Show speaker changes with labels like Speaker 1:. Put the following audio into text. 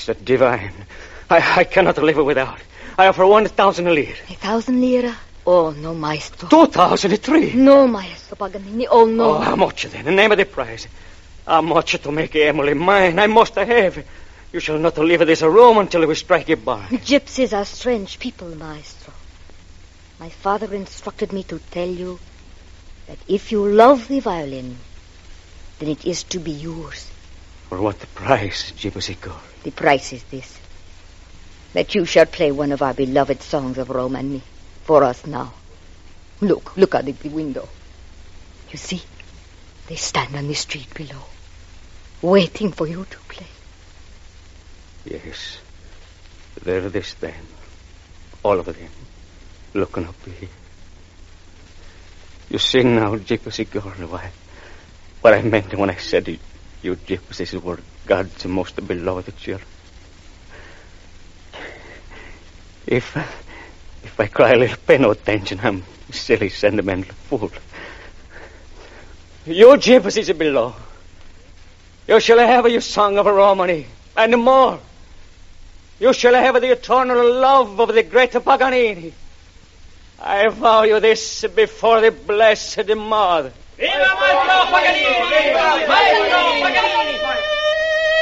Speaker 1: Missa divine. I cannot live without. I offer 1,000 lire.
Speaker 2: 1,000 lire? Oh, no, maestro.
Speaker 1: 2,003.
Speaker 2: No, maestro Paganini. Oh, no.
Speaker 1: Oh, how much then? Name of the price. How much to make Emily mine? I must have. You shall not leave this room until we strike a bargain.
Speaker 2: Gypsies are strange people, maestro. My father instructed me to tell you that if you love the violin, then it is to be yours.
Speaker 1: For what the price, Gypsy girl?
Speaker 2: The price is this: that you shall play one of our beloved songs of Rome and me for us now. Look out of the window. You see, they stand on the street below, waiting for you to play.
Speaker 1: Yes, there they stand, all of them, looking up here. You see now, Gypsy girl, what I meant when I said you gypsies were God's most beloved children. If I cry a little, pay no attention. I'm a silly, sentimental fool. You gypsies below, you shall have your song of Romany, and more. You shall have the eternal love of the great Paganini. I vow you this before the blessed Mother.
Speaker 3: Viva Maestro Paganini! Viva Maestro Paganini!